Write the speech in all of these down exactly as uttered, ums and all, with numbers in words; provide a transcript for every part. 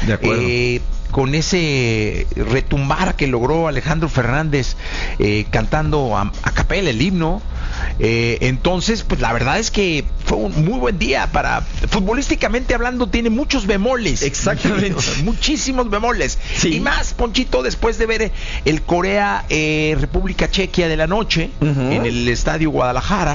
De acuerdo. Eh, con ese retumbar que logró Alejandro Fernández eh, cantando a, a capela el himno. Eh, entonces, pues la verdad es que fue un muy buen día para, futbolísticamente hablando, tiene muchos bemoles. Exactamente. Muchísimos bemoles. Sí. Y más, Ponchito, después de ver el Corea eh, República Chequia de la noche, uh-huh, en el Estadio Guadalajara,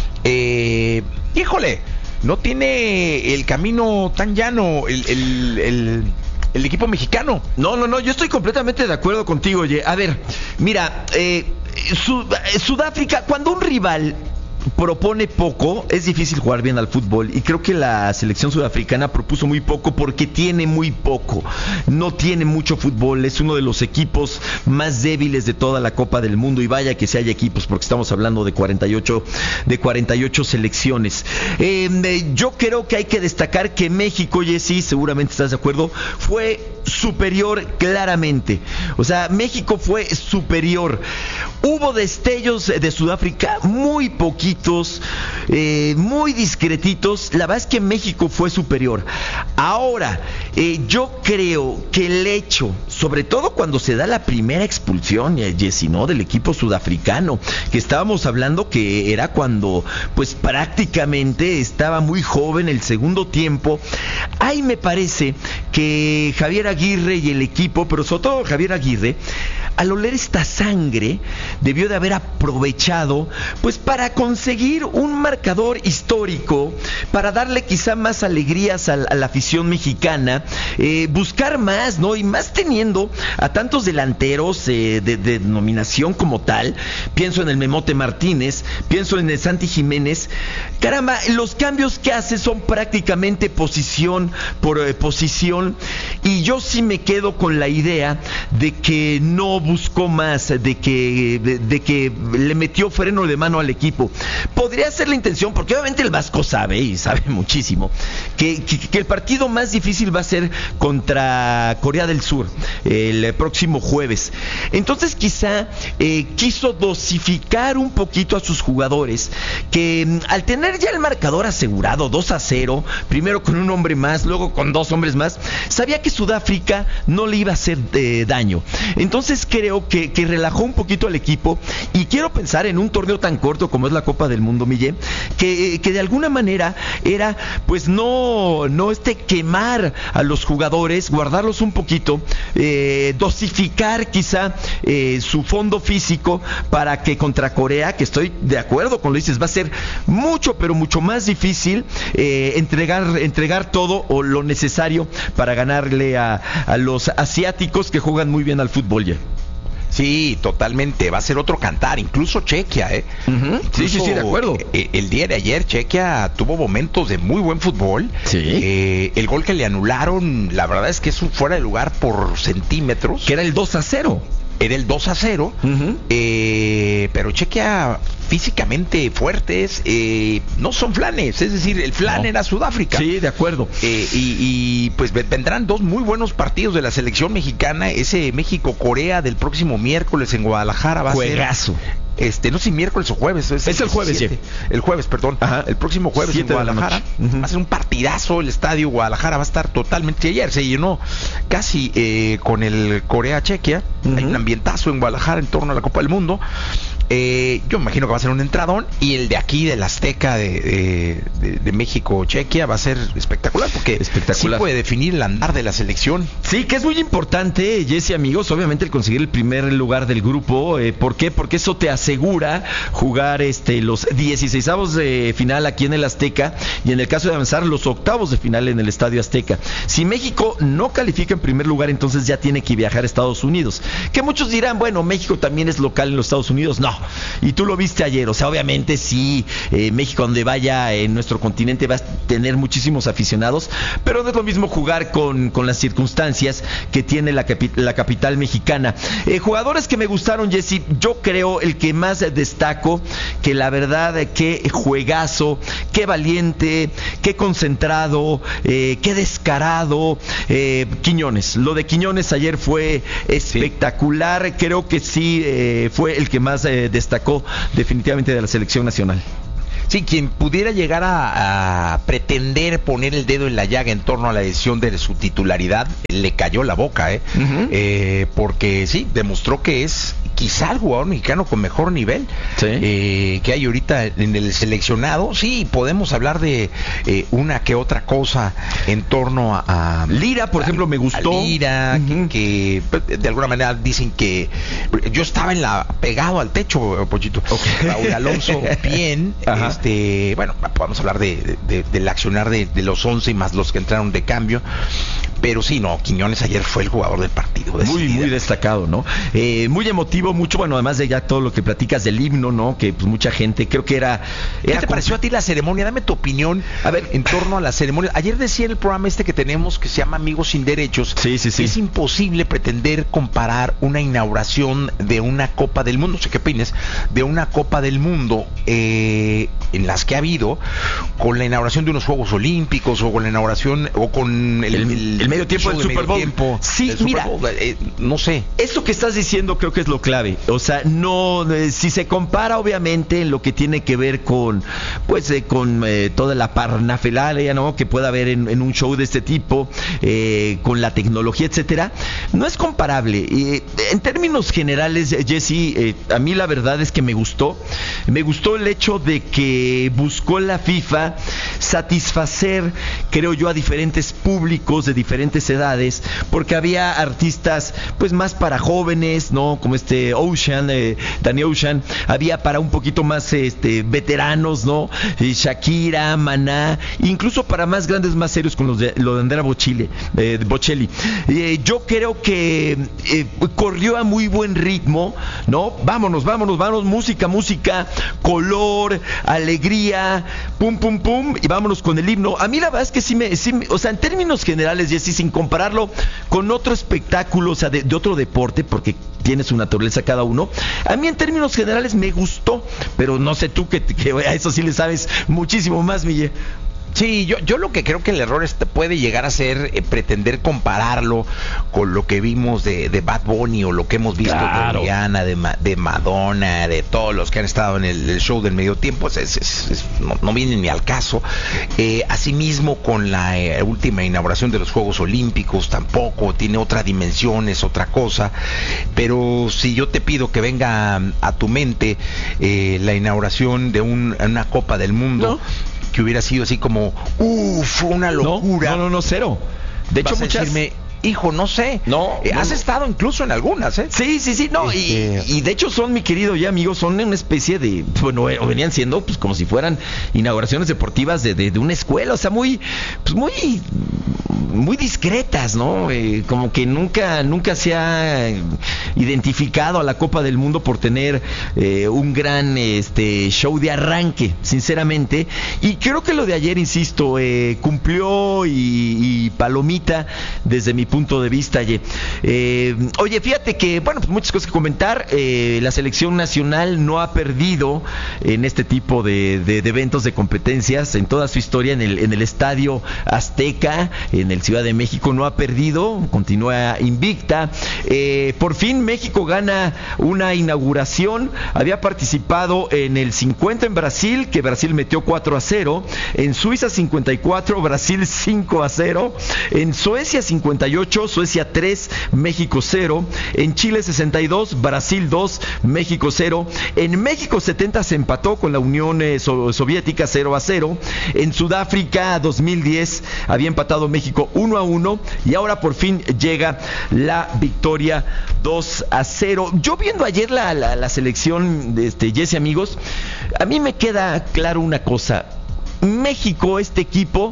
eh, híjole, no tiene el camino tan llano el, el, el el equipo mexicano. No, no, no, yo estoy completamente de acuerdo contigo, oye. A ver, mira, eh, Sud- Sudáfrica, cuando un rival propone poco, es difícil jugar bien al fútbol, y creo que la selección sudafricana propuso muy poco porque tiene muy poco, no tiene mucho fútbol, es uno de los equipos más débiles de toda la Copa del Mundo, y vaya que si hay equipos, porque estamos hablando de cuarenta y ocho, de cuarenta y ocho selecciones. Eh, yo creo que hay que destacar que México, Jessy, seguramente estás de acuerdo, fue superior claramente, o sea, México fue superior. Hubo destellos de Sudáfrica muy poquitos, eh, muy discretitos. La verdad es que México fue superior. Ahora, eh, yo creo que el hecho, sobre todo cuando se da la primera expulsión, eh, Jessy, ¿no?, del equipo sudafricano, que estábamos hablando que era cuando, pues prácticamente estaba muy joven el segundo tiempo. Ahí me parece que Javier Aguirre y el equipo, pero sobre todo Javier Aguirre, al oler esta sangre, debió de haber aprovechado, pues para conseguir un marcador histórico, para darle quizá más alegrías a, a la afición mexicana, eh, buscar más, ¿no? Y más teniendo a tantos delanteros eh, de, de denominación como tal. Pienso en el Memote Martínez, pienso en el Santi Jiménez. Caramba, los cambios que hace son prácticamente posición por eh, posición, y yo sí me quedo con la idea de que no buscó más, de que de, de que le metió freno de mano al equipo. Podría ser la intención, porque obviamente el Vasco sabe, y sabe muchísimo, que, que, que el partido más difícil va a ser contra Corea del Sur el próximo jueves. Entonces quizá eh, quiso dosificar un poquito a sus jugadores, que al tener ya el marcador asegurado dos a cero, primero con un hombre más, luego con dos hombres más, sabía que Sudáfrica no le iba a hacer eh, daño. Entonces creo que, que relajó un poquito al equipo, y quiero pensar en un torneo tan corto como es la Copa del Mundo, Miguel, que, que de alguna manera era, pues no, no este quemar a los jugadores, guardarlos un poquito, eh, dosificar quizá eh, su fondo físico, para que contra Corea, que estoy de acuerdo con lo que dices, va a ser mucho, pero mucho más difícil eh, entregar, entregar todo o lo necesario para ganarle a, a los asiáticos que juegan muy bien al fútbol ya. Sí, totalmente, va a ser otro cantar, incluso Chequia, ¿eh? Uh-huh. Incluso, sí, sí, sí, de acuerdo. El, el día de ayer Chequia tuvo momentos de muy buen fútbol. Sí. Eh, el gol que le anularon, la verdad es que es un fuera de lugar por centímetros. Que era el dos a cero. Era el dos a cero, uh-huh. eh, pero Chequia físicamente fuertes, eh, no son flanes, es decir, el flan no. era Sudáfrica. Sí, de acuerdo. Eh, y, y pues vendrán dos muy buenos partidos de la selección mexicana, ese México-Corea del próximo miércoles en Guadalajara va Juegazo. a ser... Este, no sé si miércoles o jueves. Es, es el jueves, sí. El jueves, perdón. Ajá. El próximo jueves en Guadalajara. Uh-huh. Va a ser un partidazo. El estadio Guadalajara va a estar totalmente. Ayer se llenó casi eh, con el Corea-Chequia. Uh-huh. Hay un ambientazo en Guadalajara en torno a la Copa del Mundo. Eh, yo me imagino que va a ser un entradón, y el de aquí del Azteca de, de, de, de México Chequia va a ser espectacular, porque espectacular. Sí puede definir el andar de la selección. Sí, que es muy importante, Jessy, amigos, obviamente el conseguir el primer lugar del grupo. eh, ¿por qué? Porque eso te asegura jugar este los dieciseisavos de final aquí en el Azteca, y en el caso de avanzar los octavos de final en el Estadio Azteca. Si México no califica en primer lugar, entonces ya tiene que viajar a Estados Unidos, que muchos dirán, bueno, México también es local en los Estados Unidos. No, y tú lo viste ayer, o sea, obviamente sí, eh, México donde vaya en nuestro continente va a tener muchísimos aficionados, pero no es lo mismo jugar con, con las circunstancias que tiene la, capi- la capital mexicana. Eh, jugadores que me gustaron, Jessy, yo creo el que más destaco, que la verdad, qué juegazo, qué valiente, qué concentrado, eh, qué descarado, eh, Quiñones. Lo de Quiñones ayer fue espectacular, sí. Creo que sí, eh, fue el que más eh, destacó definitivamente de la selección nacional. Sí, quien pudiera llegar a, a pretender poner el dedo en la llaga en torno a la decisión de su titularidad, le cayó la boca, ¿eh? Uh-huh. eh porque sí, demostró que es quizá el jugador mexicano con mejor nivel sí. eh, que hay ahorita en el seleccionado. Sí, podemos hablar de eh, una que otra cosa en torno a... a Lira, por a, ejemplo, me gustó. Lira, uh-huh. que, que de alguna manera dicen que... Yo estaba en la pegado al techo, Pochito. Okay. Raúl Alonso, bien. Ajá. este Bueno, podemos hablar de, de, del accionar de, de los once más los que entraron de cambio. Pero sí, no, Quiñones ayer fue el jugador del partido. Muy, muy destacado, ¿no? Eh, muy emotivo, mucho, bueno, además de ya todo lo que platicas del himno, ¿no? Que pues mucha gente, creo que era... ¿Qué era te pareció a ti la ceremonia? Dame tu opinión, a ver, en torno a la ceremonia. Ayer decía en el programa este que tenemos, que se llama Amigos Sin Derechos, sí, sí, sí. es imposible pretender comparar una inauguración de una Copa del Mundo, no sé qué opines, de una Copa del Mundo eh, en las que ha habido, con la inauguración de unos Juegos Olímpicos, o con la inauguración, o con el... el, el, el medio tiempo del Super Bowl. Tiempo, sí, mira, Bowl, eh, no sé. Eso que estás diciendo creo que es lo clave. O sea, no, eh, si se compara obviamente en lo que tiene que ver con, pues, eh, con eh, toda la parnafelaria, ¿no? Que pueda haber en, en un show de este tipo, eh, con la tecnología, etcétera, no es comparable. Eh, en términos generales, Jesse, eh, a mí la verdad es que me gustó. Me gustó el hecho de que buscó la FIFA satisfacer, creo yo, a diferentes públicos de diferentes edades, porque había artistas pues más para jóvenes, ¿no? Como este Ocean, eh, Danny Ocean, había para un poquito más este veteranos, ¿no? Eh, Shakira, Maná, incluso para más grandes, más serios, con los de, lo de Andrea Bocelli. Eh, Bocelli. Eh, yo creo que eh, corrió a muy buen ritmo, ¿no? Vámonos, vámonos, vámonos, música, música, color, alegría, pum, pum, pum, y vámonos con el himno. A mí la verdad es que sí me, sí me o sea, en términos generales, Jesse, sin compararlo con otro espectáculo, o sea, de, de otro deporte, porque tiene su naturaleza cada uno, a mí en términos generales me gustó, pero no sé tú, que, que a eso sí le sabes muchísimo más, Miguel. Sí, yo, yo lo que creo que el error este puede llegar a ser eh, pretender compararlo con lo que vimos de, de Bad Bunny, o lo que hemos visto claro. de Rihanna, de, de Madonna, de todos los que han estado en el, el show del medio tiempo. Es, es, es, es, no, no vienen ni al caso. Eh, asimismo, con la eh, última inauguración de los Juegos Olímpicos, tampoco tiene otra dimensión, es otra cosa. Pero si yo te pido que venga a, a tu mente eh, la inauguración de un, una Copa del Mundo, ¿no? Que hubiera sido así como, uff, una locura. No, no, no, cero. De hecho, muchas... decirme, hijo, no sé. No, eh, no has no. estado incluso en algunas, ¿eh? Sí, sí, sí, no, este... y, y de hecho son, mi querido ya amigos, son una especie de, bueno, o venían siendo pues como si fueran inauguraciones deportivas de, de, de una escuela, o sea, muy, pues muy, muy discretas, ¿no? Eh, como que nunca, nunca se ha identificado a la Copa del Mundo por tener eh, un gran este show de arranque, sinceramente, y creo que lo de ayer, insisto, eh, cumplió y, y palomita desde mi punto de vista. Oye, eh, oye fíjate que, bueno, pues muchas cosas que comentar. Eh, la selección nacional no ha perdido en este tipo de, de, de eventos, de competencias, en toda su historia, en el, en el Estadio Azteca, en el Ciudad de México, no ha perdido, continúa invicta. Eh, por fin México gana una inauguración. Había participado en el cincuenta en Brasil, que Brasil metió cuatro a cero, en Suiza cincuenta y cuatro, Brasil cinco a cero, en Suecia cincuenta y ocho, Suecia tres, México cero, en Chile sesenta y dos, Brasil dos, México cero, en México setenta se empató con la Unión eh, so- Soviética cero a cero, en Sudáfrica dos mil diez había empatado México uno a uno, y ahora por fin llega la victoria dos a cero. Yo viendo ayer la, la, la selección de este Jesse, amigos, a mí me queda claro una cosa: México, este equipo,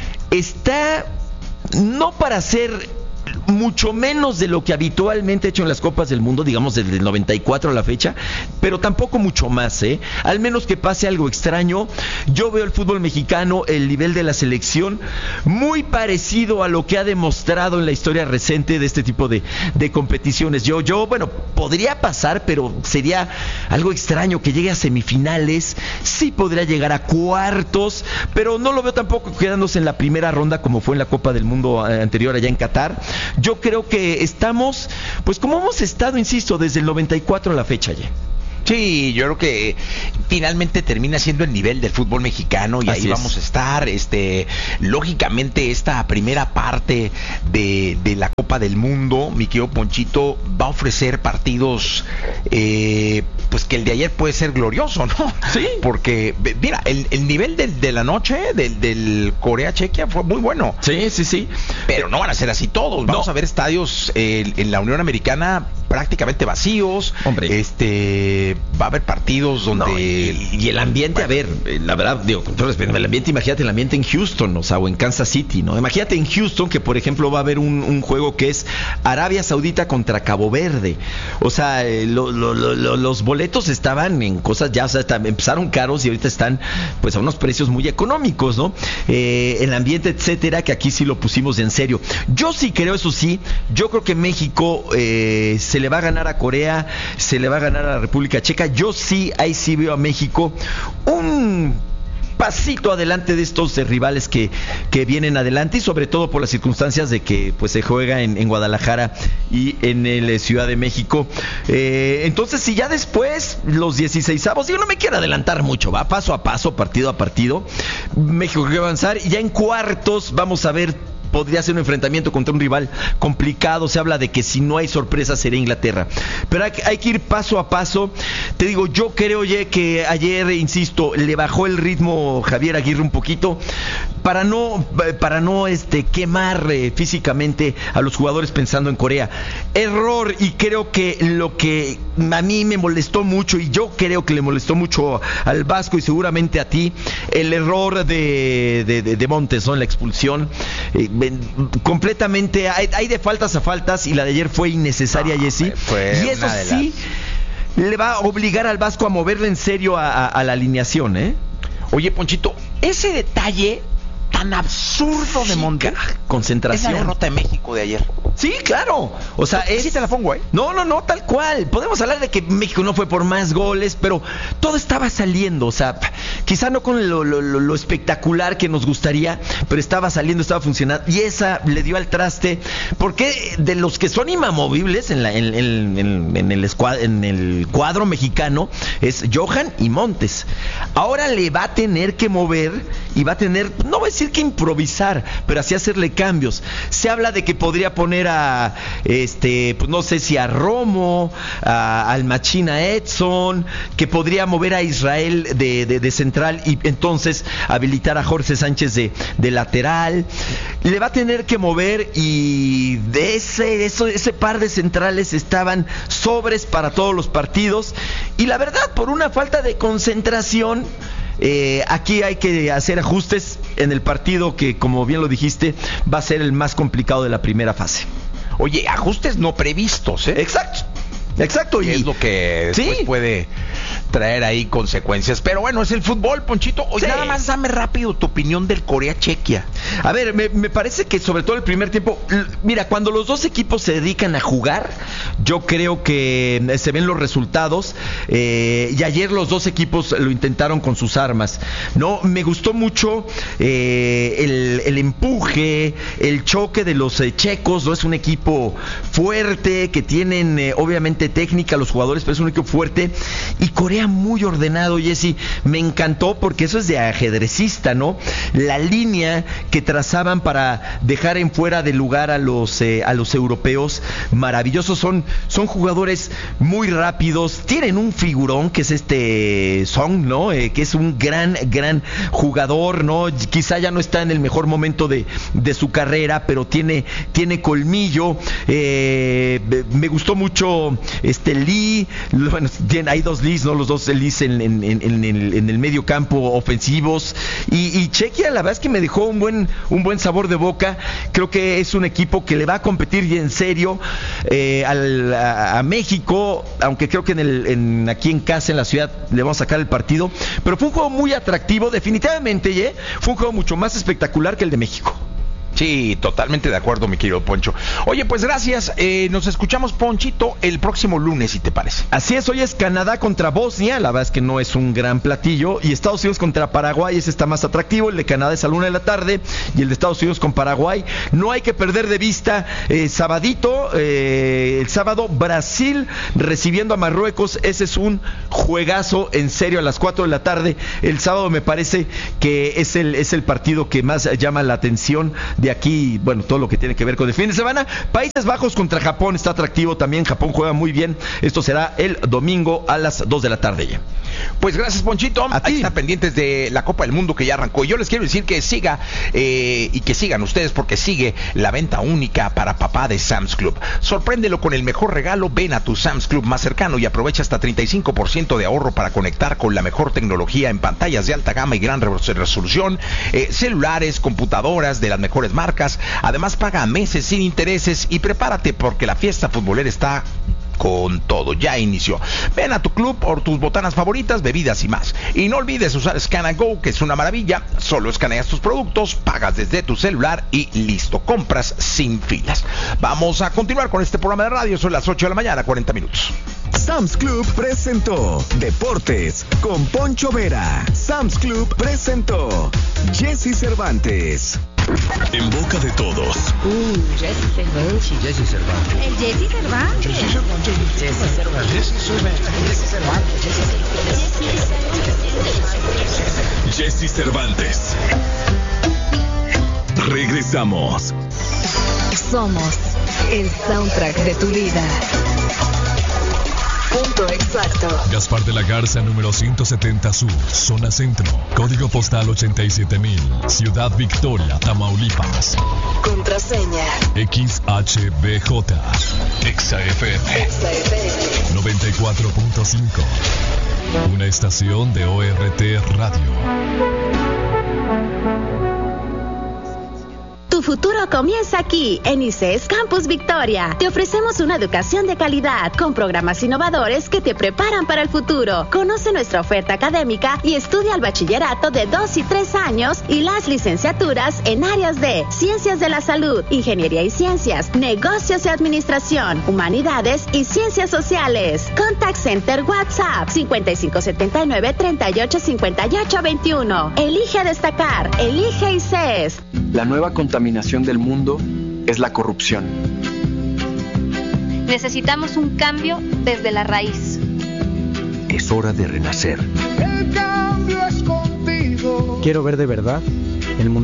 está no para ser mucho menos de lo que habitualmente ha hecho en las Copas del Mundo, digamos desde el noventa y cuatro a la fecha, pero tampoco mucho más, ¿eh? Al menos que pase algo extraño. Yo veo el fútbol mexicano, el nivel de la selección, muy parecido a lo que ha demostrado en la historia reciente de este tipo de, de competiciones. Yo, yo, bueno, podría pasar, pero sería algo extraño que llegue a semifinales. Sí podría llegar a cuartos, pero no lo veo tampoco quedándose en la primera ronda como fue en la Copa del Mundo anterior allá en Qatar. Yo creo que estamos, pues como hemos estado, insisto, desde el noventa y cuatro a la fecha ya. Sí, yo creo que finalmente termina siendo el nivel del fútbol mexicano y Así ahí es. vamos a estar. Este, lógicamente esta primera parte de, de la Copa del Mundo, mi querido Ponchito, va a ofrecer partidos, eh, pues que el de ayer puede ser glorioso, ¿no? Sí. Porque mira, el, el nivel del, de la noche del, del Corea-Chequia fue muy bueno. Sí, sí, sí. Pero no van a ser así todos. Vamos No. a ver estadios eh, en la Unión Americana prácticamente vacíos. Hombre. Este, va a haber partidos donde No, y, y el ambiente, a ver, eh, la verdad, digo, con todo respeto, el ambiente, imagínate el ambiente en Houston, o sea, o en Kansas City, ¿no? Imagínate en Houston que, por ejemplo, va a haber un, un juego que es Arabia Saudita contra Cabo Verde. O sea, eh, lo- lo- lo- lo- los boletos estaban en cosas ya, o sea, está- empezaron caros y ahorita están, pues, a unos precios muy económicos, ¿no? Eh, el ambiente, etcétera, que aquí sí lo pusimos en serio. Yo sí creo, eso sí, yo creo que México eh, se le va a ganar a Corea, se le va a ganar a la República Checa. Yo sí, ahí sí veo a México un pasito adelante de estos eh, rivales que, que vienen adelante, y sobre todo por las circunstancias de que pues se juega en, en Guadalajara y en el eh, Ciudad de México. Eh, entonces, si ya después los dieciseisavos, digo, no me quiero adelantar mucho, va paso a paso, partido a partido, México quiere avanzar, y ya en cuartos vamos a ver. Podría ser un enfrentamiento contra un rival complicado. Se habla de que si no hay sorpresa será Inglaterra. Pero hay, hay que ir paso a paso. Te digo, yo creo, oye, que ayer, insisto, le bajó el ritmo Javier Aguirre un poquito para no, para no este, quemar eh, físicamente a los jugadores pensando en Corea. Error, y creo que lo que a mí me molestó mucho, y yo creo que le molestó mucho al Vasco y seguramente a ti, el error de, de, de, de Montes, ¿no? En la expulsión. Eh, completamente hay, hay de faltas a faltas, y la de ayer fue innecesaria, No, Jessy, fue y eso una de sí le va a obligar al Vasco a moverle en serio a, a, a la alineación, ¿eh? Oye, Ponchito, ese detalle tan absurdo de Montes, Concentración. esa derrota de México de ayer. Sí, claro. O sea, es... Sí te la pongo, ¿eh? No, no, no, tal cual. Podemos hablar de que México no fue por más goles, pero todo estaba saliendo. O sea, quizá no con lo, lo, lo espectacular que nos gustaría, pero estaba saliendo, estaba funcionando. Y esa le dio al traste. Porque de los que son inamovibles en, la, en, en, en, en, el, escuad, en el cuadro mexicano es Johan y Montes. Ahora le va a tener que mover y va a tener, no voy a decir que improvisar, pero así hacerle cambios. Se habla de que podría poner a, este, pues no sé si a Romo, a, al Machina Edson, que podría mover a Israel de, de, de central y entonces habilitar a Jorge Sánchez de, de lateral. Le va a tener que mover, y de ese, eso, ese par de centrales estaban sobres para todos los partidos, y la verdad, por una falta de concentración, Eh, aquí hay que hacer ajustes en el partido que, como bien lo dijiste, va a ser el más complicado de la primera fase. Oye, ajustes no previstos, ¿eh? Exacto, exacto. Y Y es lo que después sí. puede traer ahí consecuencias. Pero bueno, es el fútbol, Ponchito. Oye, Sí. nada más dame rápido tu opinión del Corea-Chequia. A ver, me, me parece que sobre todo el primer tiempo, l- mira, cuando los dos equipos se dedican a jugar, yo creo que eh, se ven los resultados, eh, y ayer los dos equipos lo intentaron con sus armas, ¿no? Me gustó mucho eh, el, el empuje, el choque de los eh, checos, ¿no? Es un equipo fuerte, que tienen eh, obviamente técnica los jugadores, pero es un equipo fuerte, y Corea muy ordenado, Jessy. Me encantó porque eso es de ajedrecista, ¿no? La línea que trazaban para dejar en fuera de lugar a los eh, a los europeos, maravillosos. Son, son jugadores muy rápidos, tienen un figurón que es este Song, ¿no? Eh, que es un gran, gran jugador, ¿no? Quizá ya no está en el mejor momento de, de su carrera, pero tiene, tiene colmillo. Eh, me gustó mucho este Lee. Bueno, tiene, hay dos Lees, ¿no? Los dos Lees en, en, en, en, el, en el medio campo ofensivos. Y, y Chequia, la verdad es que me dejó un buen, un buen sabor de boca. Creo que es un equipo que le va a competir y en serio eh, al, a, a México, aunque creo que en el, en, aquí en casa, en la ciudad, le vamos a sacar el partido. Pero fue un juego muy atractivo, definitivamente, ¿eh? Fue un juego mucho más espectacular que el de México. Sí, totalmente de acuerdo, mi querido Poncho. Oye, pues gracias. Eh, nos escuchamos, Ponchito, el próximo lunes, si te parece. Así es, hoy es Canadá contra Bosnia. La verdad es que no es un gran platillo. Y Estados Unidos contra Paraguay, ese está más atractivo. El de Canadá es a la una de la tarde. Y el de Estados Unidos con Paraguay. No hay que perder de vista, eh, sabadito, eh, el sábado, Brasil recibiendo a Marruecos. Ese es un juegazo, en serio, a las cuatro de la tarde. El sábado me parece que es el, es el partido que más llama la atención de aquí, bueno, todo lo que tiene que ver con el fin de semana. Países Bajos contra Japón está atractivo también. Japón juega muy bien. Esto será el domingo a las dos de la tarde ya. Pues gracias, Ponchito. A ti. Ahí están pendientes de la Copa del Mundo que ya arrancó. Y yo les quiero decir que siga eh, y que sigan ustedes, porque sigue la venta única para papá de Sam's Club. Sorpréndelo con el mejor regalo. Ven a tu Sam's Club más cercano y aprovecha hasta treinta y cinco por ciento de ahorro para conectar con la mejor tecnología en pantallas de alta gama y gran resolución, eh, celulares, computadoras de las mejores marcas. Además, paga a meses sin intereses y prepárate porque la fiesta futbolera está con todo, ya inició. Ven a tu club por tus botanas favoritas, bebidas y más. Y no olvides usar Scan and Go, que es una maravilla. Solo escaneas tus productos, pagas desde tu celular y listo, compras sin filas. Vamos a continuar con este programa de radio. Son las ocho de la mañana, cuarenta minutos. Sam's Club presentó Deportes con Poncho Vera. Sam's Club presentó Jesse Cervantes. En boca de todos. Uh, Jesse Cervantes. Jesse Cervantes. El Jesse Cervantes. Jesse Cervantes. Jesse Cervantes. Jesse Cervantes. Jesse Cervantes. Regresamos. Somos el soundtrack de tu vida. Punto exacto. Gaspar de la Garza, número ciento setenta Sur, zona centro. Código postal ochenta y siete mil. Ciudad Victoria, Tamaulipas. Contraseña. X H B J. Exa F M. Exa F M. noventa y cuatro punto cinco. Una estación de O R T Radio. Tu futuro comienza aquí, en I C E S Campus Victoria. Te ofrecemos una educación de calidad, con programas innovadores que te preparan para el futuro. Conoce nuestra oferta académica y estudia el bachillerato de dos y tres años y las licenciaturas en áreas de Ciencias de la Salud, Ingeniería y Ciencias, Negocios y Administración, Humanidades y Ciencias Sociales. Contact Center WhatsApp cincuenta y cinco setenta y nueve, treinta y ocho, cincuenta y ocho, veintiuno. Elige destacar, elige I C E S. La nueva contaminación del mundo es la corrupción. Necesitamos un cambio desde la raíz. Es hora de renacer. El cambio es contigo. Quiero ver de verdad el mundo.